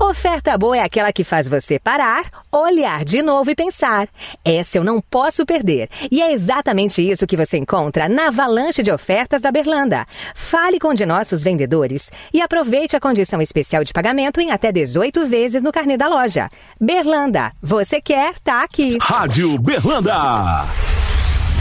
Oferta boa é aquela que faz você parar, olhar de novo e pensar. Essa eu não posso perder. E é exatamente isso que você encontra na avalanche de ofertas da Berlanda. Fale com um de nossos vendedores e aproveite a condição especial de pagamento em até 18 vezes no carnê da loja. Berlanda, você quer, tá aqui. Rádio Berlanda.